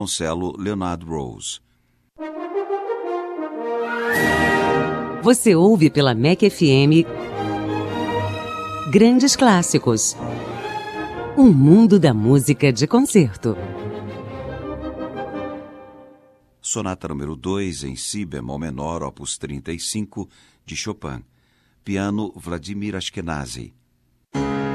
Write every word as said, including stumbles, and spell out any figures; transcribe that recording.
violoncelo Leonard Rose. Você ouve pela M E C F M Grandes Clássicos. Um mundo da música de concerto. Sonata número dois em si bemol menor, opus trinta e cinco, de Chopin. Piano Vladimir Ashkenazy.